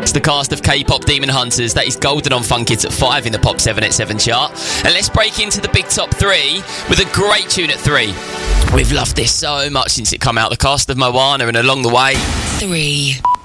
6, the cast of K-pop Demon Hunters. That is Golden on Fun Kids at 5 in the Pop 7 at 7 chart. And let's break into the big top 3 with a great tune at 3. We've loved this so much since it come out. The cast of Moana and Along the Way. 3.